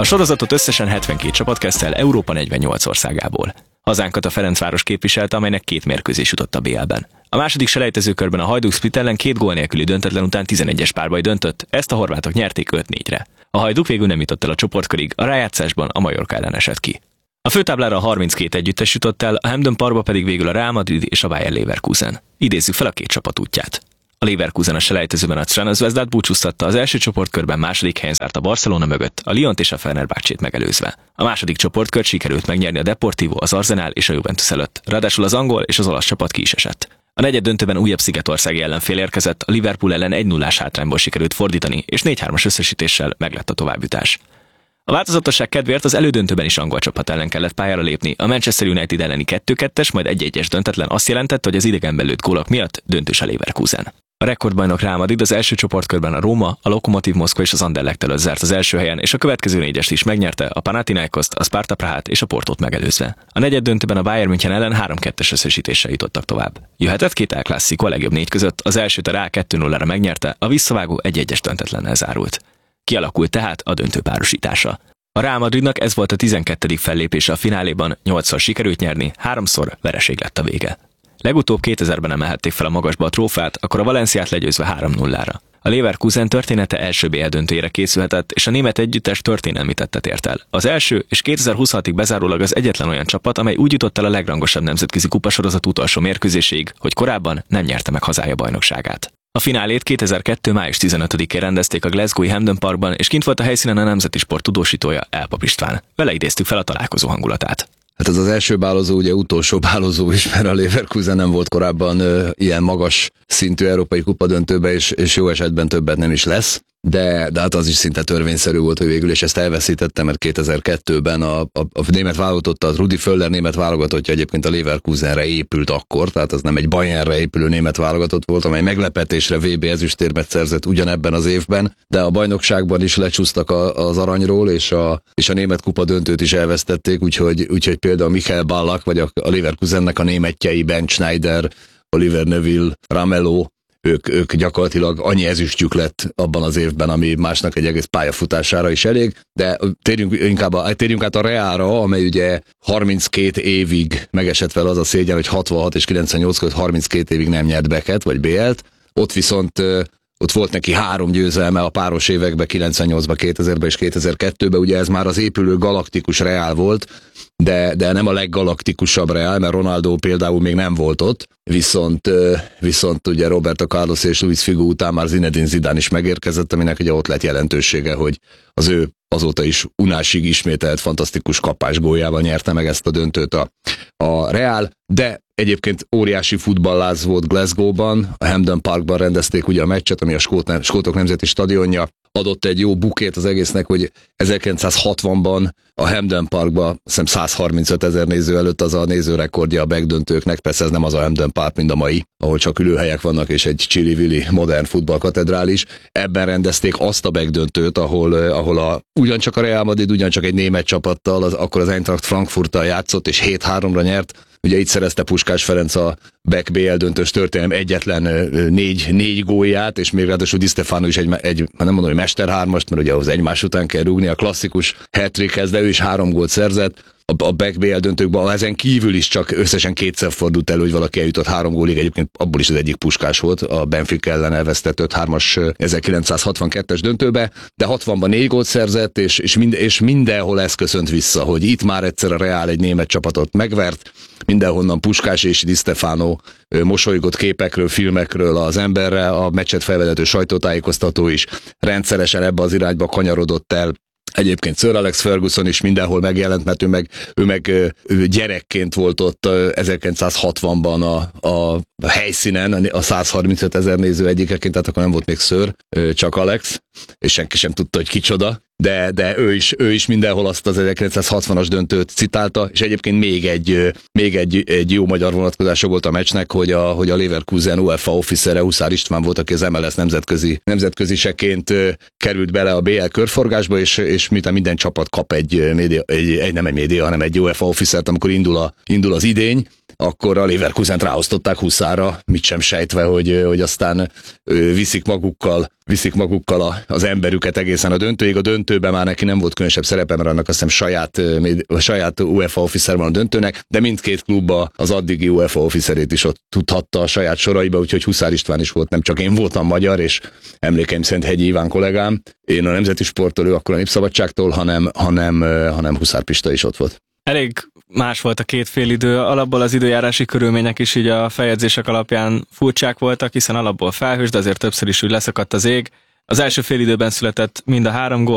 A sorozatot összesen 72 csapat kezdte el Európa 48 országából. Hazánkat a Ferencváros képviselte, amelynek 2 mérkőzés jutott a BL-ben. A második selejtezőkörben a Hajduk Split ellen 2 gól nélküli döntetlen után 11-es párbaj döntött, ezt a horvátok nyerték 5-4-re. A Hajduk végül nem jutott el a csoportkörig, a rájátszásban a Mallorca ellen esett ki. A főtáblára a 32 együttes jutott el, a Hampden Parkba pedig végül a Real Madrid és a Bayer Leverkusen. Idézzük fel a 2 csapat útját. A Leverkusen a selejtezőben a Crvenu Zvezdát búcsúztatta, az első csoportkörben második helyen zárt a Barcelona mögött, a Lyont és a Fenerbahcsét megelőzve. A második csoportkört sikerült megnyerni a Deportivo, az Arsenal és a Juventus előtt, ráadásul az angol és az olasz csapat ki is esett. A negyeddöntőben újabb szigetországi ellenfél érkezett, a Liverpool ellen 1-0-ás hátrányból sikerült fordítani, és 4-3-as összesítéssel meglett a továbbjutás. A változatosság kedvéért az elődöntőben is angol csapat ellen kellett pályára lépni, a Manchester United elleni 2-2-es, majd 1-1-es döntetlen azt jelentette, hogy az idegenben lőtt gólok miatt döntős a Leverkusen. A rekordbajnok Real Madrid az első csoportkörben a Róma, a Lokomotív Moszkva és az Anderlecht előtt zárt az első helyen, és a következő 4-est is megnyerte, a Panathinaikoszt, a Sparta Prahát és a Portót megelőzve. A negyeddöntőben a Bayern München ellen 3-2-es összesítéssel jutottak tovább. Jöhetett 2 El Clásico a legjobb 4 között, az elsőt a Real 2-0-ra megnyerte, a visszavágó 1-1-es döntetlennel zárult. Kialakult tehát a döntő párosítása. A Real Madridnak ez volt a 12. fellépése a fináléban, 8-szor sikerült nyerni, 3-szor vereség lett a vége. Legutóbb 2000-ben emelhették fel a magasba a trófát, akkor a Valenciát legyőzve 3-0-ra. A Leverkusen története első BL döntőjére készülhetett, és a német együttes történelmi tettet ért el. Az első és 2026-ig bezárólag az egyetlen olyan csapat, amely úgy jutott el a legrangosabb nemzetközi kupasorozat utolsó mérkőzéséig, hogy korábban nem nyerte meg hazája bajnokságát. A finálét 2002. május 15-én rendezték a Glasgow-i Hampden Parkban, és kint volt a helyszínen a nemzeti sport tudósítója, Elpap István. Vele idéztük fel a találkozó hangulatát. Hát ez az első bálozó, ugye utolsó bálozó is, mert a Leverkusen nem volt korábban ilyen magas szintű európai kupadöntőbe, és jó esetben többet nem is lesz. De hát az is szinte törvényszerű volt, hogy végül, és ezt elveszítette, mert 2002-ben a német válogatott, az Rudi Völler német válogatottja egyébként a Leverkusenre épült akkor, tehát az nem egy Bayernre épülő német válogatott volt, amely meglepetésre VB ezüstérmet szerzett ugyanebben az évben, de a bajnokságban is lecsúsztak az aranyról, és a német kupa döntőt is elvesztették, úgyhogy például Michael Ballack, vagy a Leverkusennek a németjei, Ben Schneider, Oliver Neville, Ramelow, ők gyakorlatilag annyi ezüstjük lett abban az évben, ami másnak egy egész pályafutására is elég, de térjünk át a Realra, amely ugye 32 évig megesett fel az a szégyen, hogy 66 és 98 között 32 évig nem nyert Beket, vagy BL-t, ott viszont ott volt neki 3 győzelme a páros években, 98-ban, 2000-ben és 2002-ben, ugye ez már az épülő galaktikus Real volt, de nem a leggalaktikusabb Real, mert Ronaldo például még nem volt ott, viszont ugye Roberto Carlos és Luis Figo után már Zinedine Zidane is megérkezett, aminek ugye ott lett jelentősége, hogy az ő azóta is unásig ismételt fantasztikus kapásgóljával nyerte meg ezt a döntőt a Real, de egyébként óriási futballáz volt Glasgow-ban, a Hampden Parkban rendezték ugye a meccset, ami a skótok nemzeti stadionja, adott egy jó bukét az egésznek, hogy 1960-ban a Hampden Parkban, hiszem 135 000 néző előtt az a nézőrekordja a backdöntőknek, persze ez nem az a Hampden Park, mint a mai, ahol csak ülőhelyek vannak és egy csili-vili modern futballkatedrális. Ebben rendezték azt a backdöntőt, ahol ugyancsak a Real Madrid, ugyancsak egy német csapattal, akkor az Eintracht Frankfurttal játszott és 7-3-ra nyert. Ugye itt szerezte Puskás Ferenc a Beck BL döntős történelem egyetlen 4 gólját, és még ráadásul Di Stefano is egy nem mondom, hogy mesterhármast, mert ugye ahhoz egymás után kell rúgni a klasszikus hat-trickhez, de ő is 3 gólt szerzett. A Beck BL döntőkben ezen kívül is csak összesen 2-szer fordult elő, hogy valaki eljutott 3 gólig, egyébként abból is az egyik Puskás volt, a Benfica ellen elvesztett 5-3-as 1962-es döntőbe, de 60-ban 4 gólt szerzett, és mindenhol ez köszönt vissza, hogy itt már egyszer a Real egy német csapatot megvert, mindenhonnan Puskás és Di Stefano mosolygott képekről, filmekről az emberre, a meccset felvezető sajtótájékoztató is rendszeresen ebbe az irányba kanyarodott el. Egyébként Sir Alex Ferguson is mindenhol megjelent, mert ő meg gyerekként volt ott 1960-ban a helyszínen, a 135 000 néző egyikeként, tehát akkor nem volt még Sir, csak Alex, és senki sem tudta, hogy kicsoda. De ő is mindenhol azt az 1960-as döntőt citálta, és egyébként még egy jó magyar vonatkozása volt a meccsnek, hogy a Leverkusen UEFA officere Huszár István volt, aki az MLS nemzetköziseként került bele a BL körforgásba, és miután minden csapat kap nem egy média, hanem egy UEFA officert, amikor indul az idény, akkor a Leverkusent ráosztották Huszára, mit sem sejtve, hogy aztán viszik magukkal az emberüket egészen a döntőig. A döntőben már neki nem volt különösebb szerepe, mert annak azt hiszem saját UEFA officer van a döntőnek, de mindkét klub az addigi UEFA officerét is ott tudhatta a saját soraiba, úgyhogy Huszár István is volt, nem csak én voltam magyar, és emlékeim szerint Hegyi Iván kollégám, én a Nemzeti Sporttól, ő akkor a Népszabadságtól, hanem Huszár Pista is ott volt. Elég más volt a két félidő, alapból az időjárási körülmények is így a feljegyzések alapján furcsák voltak, hiszen alapból felhős, de azért többször is úgy leszakadt az ég. Az első félidőben született mind a 3 gól,